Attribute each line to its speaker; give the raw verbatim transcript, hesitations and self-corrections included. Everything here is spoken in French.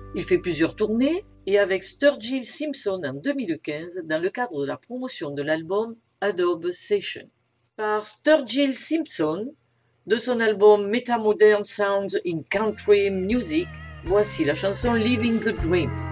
Speaker 1: Il fait plusieurs tournées et avec Sturgill Simpson en deux mille quinze dans le cadre de la promotion de l'album Adobe Session. Par Sturgill Simpson, de son album Meta Modern Sounds in Country Music, voici la chanson Living the Dream.